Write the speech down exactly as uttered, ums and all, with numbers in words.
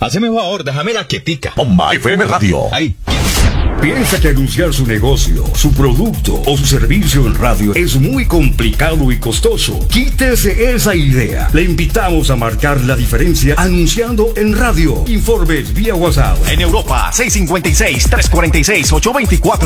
Haceme favor, déjame la quietica. Bomba F M Radio. Ahí. ¿Piensa que anunciar su negocio, su producto o su servicio en radio es muy complicado y costoso? Quítese esa idea. Le invitamos a marcar la diferencia anunciando en radio. Informes vía WhatsApp. En Europa, seis cinco seis, tres cuatro seis, ocho dos cuatro.